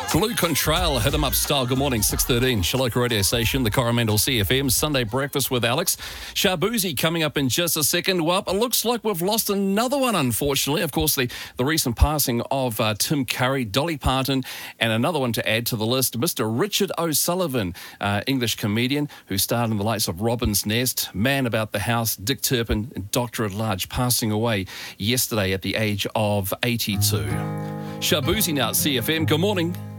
Blue Contrail, hit 'em up style. Good morning, 6:13. Shaloka radio station, the Coromandel CFM. Sunday breakfast with Alex. Shabuzi coming up in just a second. Well, it looks like we've lost another one, unfortunately. Of course, the recent passing of Tim Curry, Dolly Parton, and another one to add to the list, Mr. Richard O'Sullivan, English comedian who starred in the likes of Robin's Nest, Man About the House, Dick Turpin, and Doctor at Large, passing away yesterday at the age of 82. Shabuzi now at CFM. Good morning.